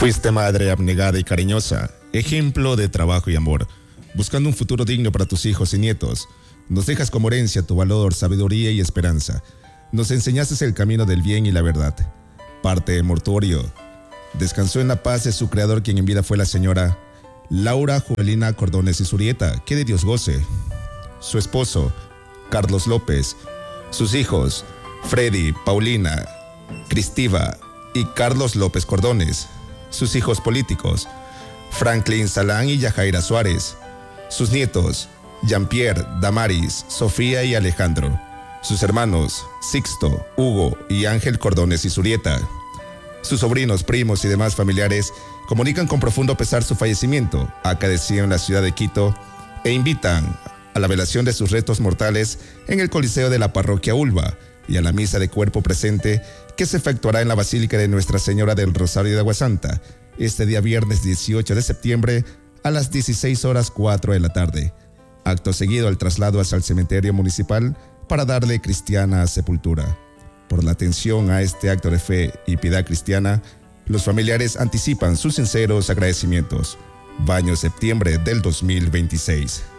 Fuiste madre abnegada y cariñosa, ejemplo de trabajo y amor, buscando un futuro digno para tus hijos y nietos. Nos dejas como herencia tu valor, sabiduría y esperanza. Nos enseñaste el camino del bien y la verdad. Parte del mortuorio. Descansó en la paz de su creador, quien en vida fue la señora Laura Juvelina Cordones y Zurieta, que de Dios goce. Su esposo, Carlos López. Sus hijos, Freddy, Paulina, Cristiva y Carlos López Cordones. Sus hijos políticos, Franklin Salán y Yajaira Suárez. Sus nietos, Jean-Pierre, Damaris, Sofía y Alejandro. Sus hermanos, Sixto, Hugo y Ángel Cordones y Zurieta. Sus sobrinos, primos y demás familiares comunican con profundo pesar su fallecimiento, acaecido en la ciudad de Quito, e invitan a la velación de sus restos mortales en el Coliseo de la Parroquia Ulva y a la misa de cuerpo presente que se efectuará en la Basílica de Nuestra Señora del Rosario de Agua Santa este día viernes 18 de septiembre a las 16:04 de la tarde. Acto seguido al traslado hacia el cementerio municipal para darle cristiana sepultura. Por la atención a este acto de fe y piedad cristiana, los familiares anticipan sus sinceros agradecimientos. Baño septiembre del 2026.